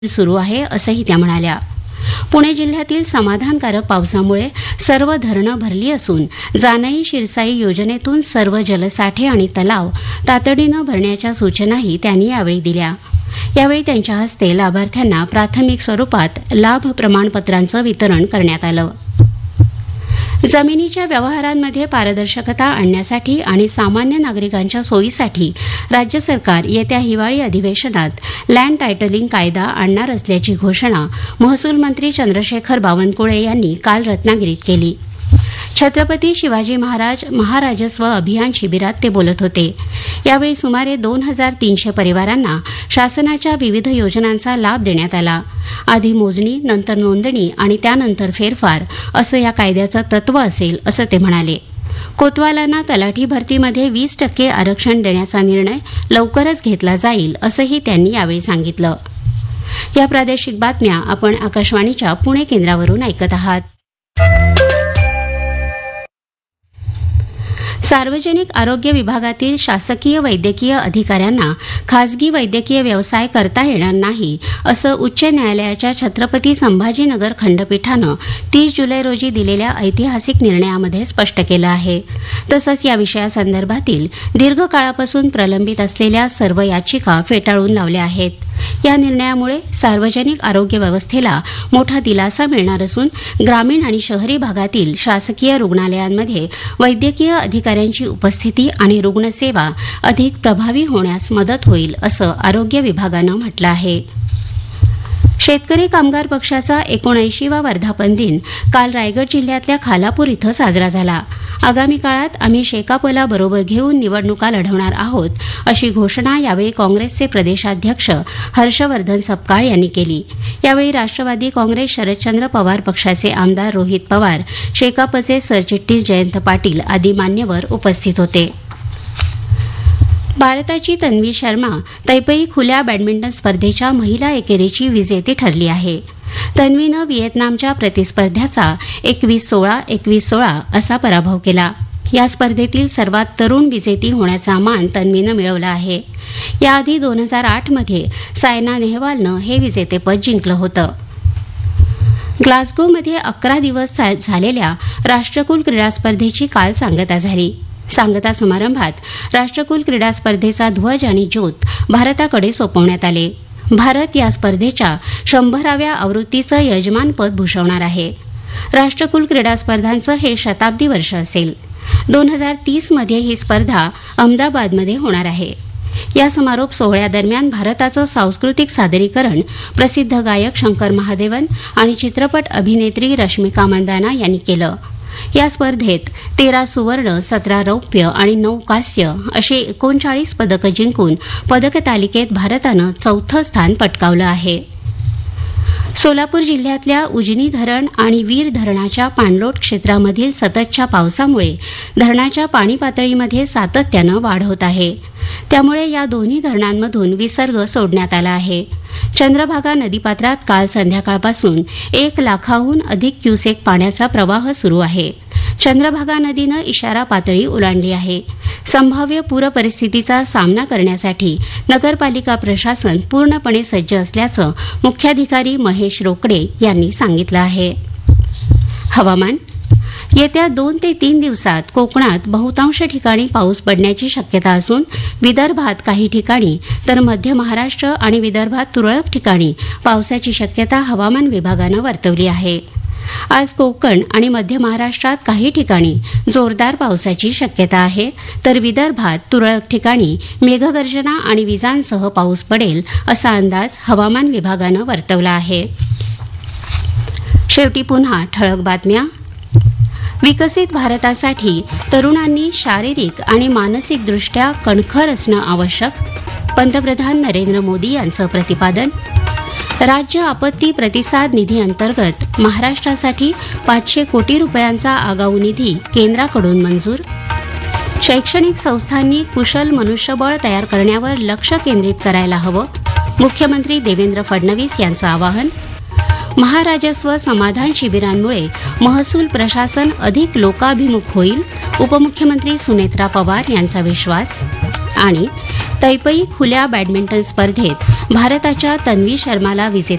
सुरू आहे असंही त्या म्हणाल्या. पुणे जिल्ह्यातील समाधानकारक पावसामुळे सर्व धरणं भरली असून जानाई शिरसाई योजनेतून सर्व जलसाठे आणि तलाव तातडीनं भरण्याच्या सूचनाही त्यांनी यावेळी दिल्या. यावेळी त्यांच्या हस्ते लाभार्थ्यांना प्राथमिक स्वरूपात लाभ प्रमाणपत्रांचं वितरण करण्यात आलं. जमिनीच्या व्यवहारांमध्ये पारदर्शकता आणण्यासाठी आणि सामान्य नागरिकांच्या सोयीसाठी राज्य सरकार येत्या हिवाळी अधिवेशनात लँड टायटलिंग कायदा आणणार असल्याची घोषणा महसूल मंत्री चंद्रशेखर बावनकुळे यांनी काल रत्नागिरीत केली. छत्रपती शिवाजी महाराज महाराजस्व अभियान शिबिरात ते बोलत होते. यावेळी सुमारे 2300 परिवारांना शासनाच्या विविध योजनांचा लाभ देण्यात आला. आधी मोजणी, नंतर नोंदणी आणि त्यानंतर फेरफार असं या कायद्याचं तत्व असेल असं ते म्हणाले. कोतवालांना तलाठी भरतीमध्ये 20% आरक्षण देण्याचा निर्णय लवकरच घेतला जाईल असंही त्यांनी यावेळी सांगितलं. या प्रादेशिक बातम्या आपण आकाशवाणीच्या पुणे केंद्रावरून ऐकत आहात. सार्वजनिक आरोग्य विभागातील शासकीय वैद्यकीय अधिकाऱ्यांना खासगी वैद्यकीय व्यवसाय करता येणार नाही असं उच्च न्यायालयाच्या छत्रपती संभाजीनगर खंडपीठानं 30 जुलै रोजी दिलेल्या ऐतिहासिक निर्णयामध्ये स्पष्ट केलं आहे. तसंच या विषयासंदर्भातील दीर्घकाळापासून प्रलंबित असलेल्या सर्व याचिका फेटाळून लावल्या आहेत. या निर्णयामुळे सार्वजनिक आरोग्य व्यवस्थेला मोठा दिलासा मिळणार असून ग्रामीण आणि शहरी भागातील शासकीय रुग्णालयांमध्ये वैद्यकीय अधिकाऱ्यांची उपस्थिती आणि रुग्णसेवा अधिक प्रभावी होण्यास मदत होईल असं आरोग्य विभागानं म्हटलं आहे. शेतकरी कामगार पक्षाचा 79वा वर्धापन दिन काल रायगड जिल्ह्यातल्या खालापूर इथं साजरा झाला. आगामी काळात आम्ही शेकापला बरोबर घेऊन निवडणुका लढवणार आहोत अशी घोषणा यावेळी काँग्रेसचे प्रदेशाध्यक्ष हर्षवर्धन सपकाळ यांनी केली. यावेळी राष्ट्रवादी काँग्रेस शरदचंद्र पवार पक्षाचे आमदार रोहित पवार, शेकापचे सरचिटणीस जयंत पाटील आदी मान्यवर उपस्थित होते. भारताची तन्वी शर्मा तैपेई खुल्या बॅडमिंटन स्पर्धेच्या महिला एकेरीची विजेती ठरली आहे. तन्वीनं व्हिएतनामच्या प्रतिस्पर्ध्याचा 21-16, 21-16 असा पराभव केला. या स्पर्धेतील सर्वात तरुण विजेती होण्याचा मान तन्वीनं मिळवला आहे. याआधी 2008 मध्ये सायना नेहवालनं हे विजेतेपद जिंकलं होतं. ग्लासगोमध्ये 11 दिवस झालेल्या राष्ट्रकुल क्रीडा स्पर्धेची काल सांगता झाली. सांगता समारंभात राष्ट्रकुल क्रीडा स्पर्धेचा ध्वज आणि ज्योत भारताकडे सोपवण्यात आले. भारत या स्पर्धेच्या 100व्या आवृत्तीचं यजमानपद भूषवणार आहे. राष्ट्रकुल क्रीडा स्पर्धांचं हे शताब्दी वर्ष असेल. 2030 मध्ये ही स्पर्धा अहमदाबादमध्ये होणार आहे. या समारोप सोहळ्यादरम्यान भारताचं सांस्कृतिक सादरीकरण प्रसिद्ध गायक शंकर महादेवन आणि चित्रपट अभिनेत्री रश्मिका मंदाना यांनी केलं. या स्पर्धेत 13 सुवर्ण, 17 रौप्य आणि 9 कांस्य अशी 39 पदकं जिंकून पदक तालिकेत भारतानं 4थं स्थान पटकावलं आहे. सोलापूर जिल्ह्यातल्या उजनी धरण आणि वीर धरणाच्या पाणलोट क्षेत्रामधील सततच्या पावसामुळे धरणाच्या पाणी पातळीमध्ये सातत्यानं वाढ होत आहे. त्यामुळे या दोन्ही धरणांमधून विसर्ग सोडण्यात आला आहे. चंद्रभागा नदीपात्रात काल संध्याकाळपासून 1 लाखाहून अधिक क्युसेक पाण्याचा प्रवाह सुरू आहे. चंद्रभागा नदीनं इशारा पातळी ओलांडली आहे. संभाव्य पूर परिस्थितीचा सामना करण्यासाठी नगरपालिका प्रशासन पूर्णपणे सज्ज असल्याचं मुख्याधिकारी महेश रोकडे यांनी सांगितलं आहे. हवामान. येत्या 2 ते 3 दिवसात कोकणात बहुतांश ठिकाणी पाऊस पडण्याची शक्यता असून विदर्भात काही ठिकाणी तर मध्य महाराष्ट्र आणि विदर्भात तुरळक ठिकाणी पावसाची शक्यता हवामान विभागानं वर्तवली आहे. आज कोकण आणि मध्य महाराष्ट्रात काही ठिकाणी जोरदार पावसाची शक्यता आहे तर विदर्भात तुरळक ठिकाणी मेघगर्जना आणि विजांसह पाऊस पडेल असा अंदाज हवामान विभागानं वर्तवला आहे. शेवटी पुन्हा ठळक बातम्या. विकसित भारतासाठी तरुणांनी शारीरिक आणि मानसिकदृष्ट्या कणखर असणं आवश्यक, पंतप्रधान नरेंद्र मोदी यांचं प्रतिपादन. राज्य आपत्ती प्रतिसाद निधी अंतर्गत महाराष्ट्रासाठी 500 कोटी रुपयांचा आगाऊ निधी केंद्राकडून मंजूर. शैक्षणिक संस्थांनी कुशल मनुष्यबळ तयार करण्यावर लक्ष केंद्रित करायला हवं, मुख्यमंत्री देवेंद्र फडणवीस यांचं आवाहन. महाराजस्व समाधान शिबिरांमुळे महसूल प्रशासन अधिक लोकाभिमुख होईल, उपमुख्यमंत्री सुनेत्रा पवार यांचा विश्वास. आणि तैपई खुल्या बॅडमिंटन स्पर्धेत भारताच्या तन्वी शर्माला विजेतेपद